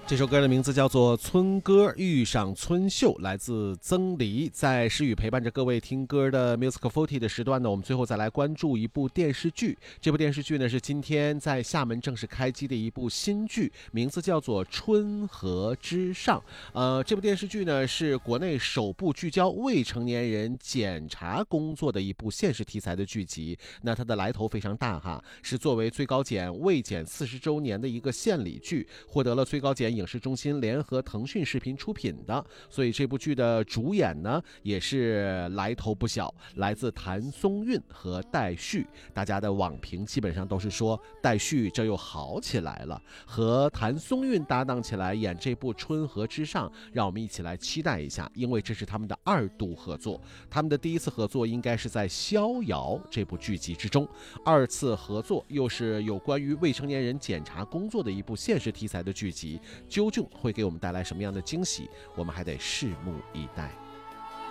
这首歌的名字叫做《村歌遇上村秀》，来自曾黎。在诗雨陪伴着各位听歌的 Music 40的时段呢，我们最后再来关注一部电视剧。这部电视剧呢是今天在厦门正式开机的一部新剧，名字叫做《春和之上》。这部电视剧呢是国内首部聚焦未成年人检察工作的一部现实题材的剧集。那它的来头非常大哈，是作为最高检卫检40周年的一个献礼剧，获得了最高检影视中心联合腾讯视频出品的，所以这部剧的主演呢也是来头不小，来自谭松韵和戴旭。大家的网评基本上都是说戴旭这又好起来了，和谭松韵搭档起来演这部《春和之上》，让我们一起来期待一下，因为这是他们的2度合作。他们的第一次合作应该是在《逍遥》这部剧集之中，2次合作又是有关于未成年人检察工作的一部现实题材的剧集。究竟会给我们带来什么样的惊喜，我们还得拭目以待。